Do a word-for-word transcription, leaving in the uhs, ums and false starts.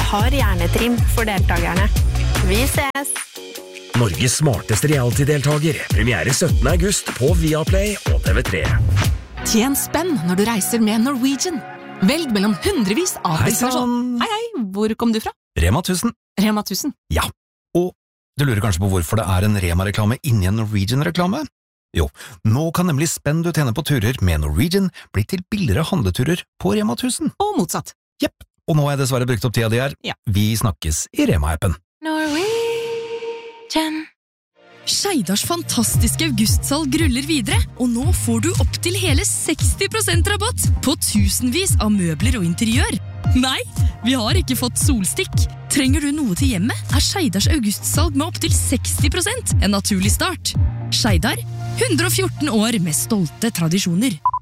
har hjernetrim for deltakerne. Vi ses! Norges smarteste reality-deltager. Premiere syttende august på Viaplay og T V tre. Tjen spenn når du reiser med Norwegian. Velg mellom hundrevis av Hei destinasjoner. sann! Hei, hei, hvor kom du fra? Rema tusen. Rema tusen. Ja, og du lurer kanskje på hvorfor det er en Rema-reklame inni en Norwegian-reklame? Jo, nå kan nemlig spenn du tjener på turer med Norwegian bli til billigere handleturer på Rema tusen. Og motsatt. Jepp, og nå har jeg dessverre brukt opp tida di her. Ja. Vi snakkes i Rema-appen. Norwegian. Skeidars fantastiske augustsalg ruller videre, og nå får du opp til hele seksti prosent rabatt på tusenvis av møbler og interiør. Nei, vi har ikke fått solstikk. Trenger du noe til hjemmet, er Skeidars augustsalg med opp til seksti prosent en naturlig start. Skeidar, hundre og fjorten år med stolte tradisjoner.